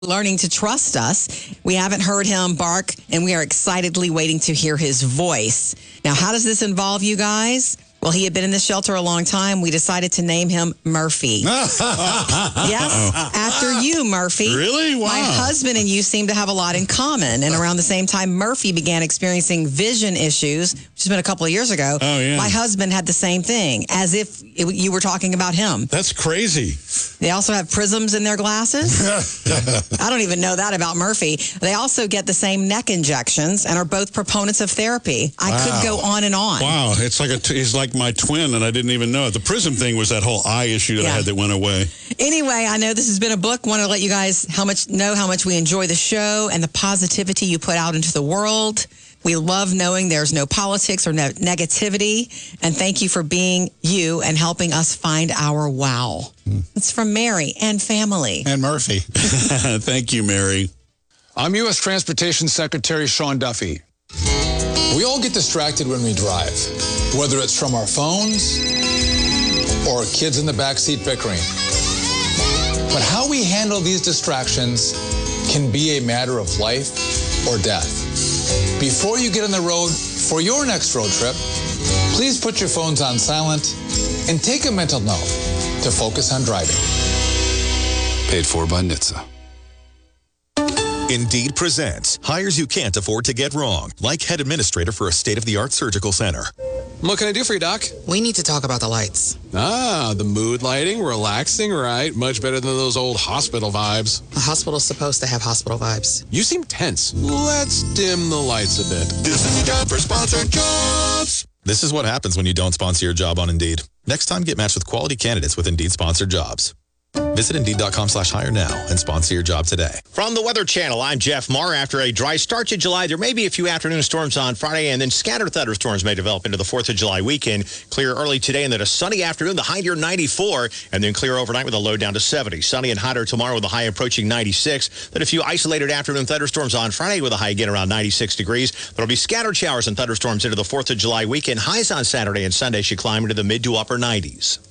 learning to trust us. We haven't heard him bark, and we are excitedly waiting to hear his voice. Now, how does this involve you guys? Well, he had been in this shelter a long time. We decided to name him Murphy. Yes, after you, Murphy. Really? Wow. My husband and you seem to have a lot in common. And around the same time, Murphy began experiencing vision issues, which has been a couple of years ago. Oh, yeah. My husband had the same thing, as if you were talking about him. That's crazy. They also have prisms in their glasses. I don't even know that about Murphy. They also get the same neck injections and are both proponents of therapy. I could go on and on. Wow. It's like he's like my twin, and I didn't even know it. The prism thing was that whole eye issue that I had that went away. Anyway, I know this has been a book. Want to let you guys know how much we enjoy the show and the positivity you put out into the world. We love knowing there's no politics or negativity. And thank you for being you and helping us find our wow. It's from Mary and family. And Murphy. Thank you, Mary. I'm U.S. Transportation Secretary Sean Duffy. We all get distracted when we drive, whether it's from our phones or kids in the backseat bickering. But how we handle these distractions can be a matter of life or death. Before you get on the road for your next road trip, please put your phones on silent and take a mental note to focus on driving. Paid for by NHTSA. Indeed presents hires you can't afford to get wrong, like head administrator for a state-of-the-art surgical center. What can I do for you, Doc? We need to talk about the lights. Ah, the mood lighting, relaxing, right? Much better than those old hospital vibes. A hospital's supposed to have hospital vibes. You seem tense. Let's dim the lights a bit. This is the job for sponsored jobs. This is what happens when you don't sponsor your job on Indeed. Next time, get matched with quality candidates with Indeed sponsored jobs. Visit Indeed.com/hire now and sponsor your job today. From the Weather Channel, I'm Jeff Marr. After a dry start to July, there may be a few afternoon storms on Friday, and then scattered thunderstorms may develop into the 4th of July weekend. Clear early today, and then a sunny afternoon, the high near 94, and then clear overnight with a low down to 70. Sunny and hotter tomorrow with a high approaching 96. Then a few isolated afternoon thunderstorms on Friday with a high again around 96 degrees. There will be scattered showers and thunderstorms into the 4th of July weekend. Highs on Saturday and Sunday should climb into the mid to upper 90s.